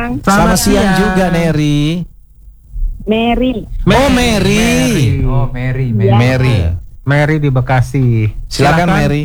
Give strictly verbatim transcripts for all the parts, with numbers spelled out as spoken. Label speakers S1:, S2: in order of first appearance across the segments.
S1: Selamat,
S2: Selamat siang
S1: siang
S2: juga Neri.
S3: Mary.
S2: Oh Mary.
S1: Oh Mary, Mary.
S3: Ya.
S2: Mary.
S1: Mary di Bekasi.
S2: Silakan Mary.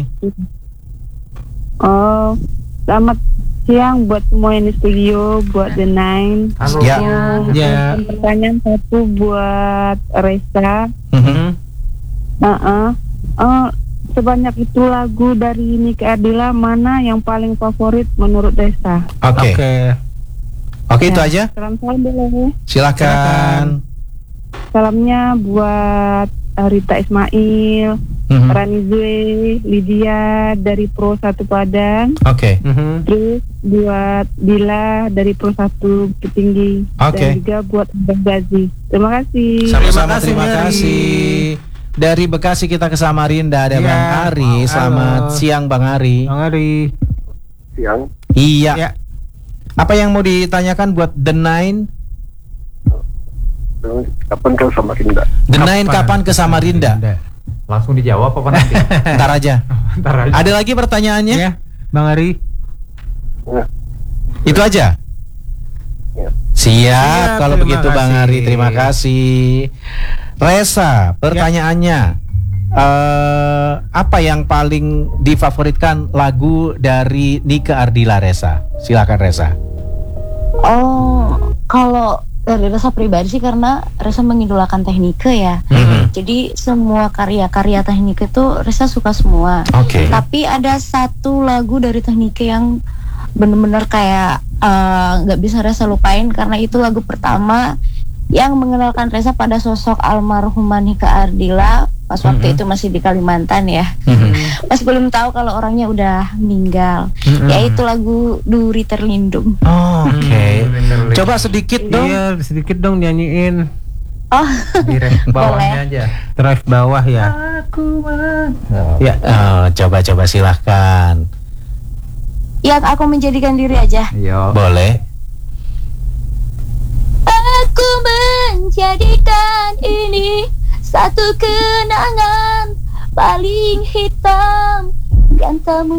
S3: Oh, selamat siang buat semua yang di studio, buat The Nine.
S1: Halo.
S2: Ya.
S3: Yang
S1: Ya.
S3: pertanyaan satu buat Reza.
S2: Mhm.
S3: Uh-uh. Uh, sebanyak itu lagu dari Nika Ardila, mana yang paling favorit menurut Reza?
S2: Oke.
S1: Oke.
S2: Oke itu
S3: Ya,
S2: aja.
S3: Salam salam boleh.
S2: Silakan.
S3: Salamnya buat uh, Rita Ismail,
S2: Mhm.
S3: Rani Zue, Lydia dari Pro satu Padang.
S2: Oke.
S1: Mhm.
S3: Terus buat Bila dari Pro satu Bukit Tinggi.
S2: Oke.
S3: Dan juga buat Abang Gazi. Terima kasih.
S2: Sama-sama,
S1: Terima kasih,
S2: terima
S1: Mary.
S2: kasih. Dari Bekasi kita ke Samarinda ada
S1: Ya.
S2: Bang Ari.
S1: Halo.
S2: Selamat siang Bang Ari.
S1: Bang Ari.
S4: Siang.
S2: Iya.
S1: Ya.
S2: Apa yang mau ditanyakan buat The Nine?
S4: Terus kapan kau sama Rinda?
S2: The Nine kapan ke Samarinda?
S5: Langsung dijawab apa nanti?
S2: Ntar aja.
S5: Ntar aja.
S2: Ada lagi pertanyaannya?
S1: Ya, Bang Ari.
S4: Nah,
S2: Itu aja.
S4: ya.
S2: Siap,
S1: Siap,
S2: kalau
S1: terima
S2: begitu Bang
S1: kasih.
S2: Ari, terima kasih. Resa, pertanyaannya, eh, apa yang paling difavoritkan lagu dari Nika Ardila, Resa? Silakan Resa.
S6: Oh, kalau dari Resa pribadi sih karena Resa mengidolakan Teknike ya.
S2: Mhm.
S6: Jadi semua karya-karya Teknike itu Resa suka semua.
S2: Oke.
S6: Tapi ada satu lagu dari Teknike yang bener-bener kayak eh, nggak bisa Resa lupain karena itu lagu pertama yang mengenalkan Resa pada sosok almarhumah Nika Ardila pas waktu
S2: Mhm.
S6: itu masih di Kalimantan ya.
S2: Mhm.
S6: Masih belum tahu kalau orangnya udah meninggal.
S2: Mhm.
S6: Yaitu lagu Duri Terlindung.
S2: Oh, Oke.
S5: Hmm,
S2: Coba sedikit dong.
S1: Iya, sedikit dong nyanyiin.
S6: Oh,
S5: di ref bawahnya aja.
S1: Drive bawah ya.
S5: Aku mah.
S1: Ya.
S2: Oh, coba-coba silahkan.
S6: yang aku menjadikan diri aja.
S5: Yo.
S2: Boleh.
S6: Aku menjadikan ini satu kenangan paling hitam yang tak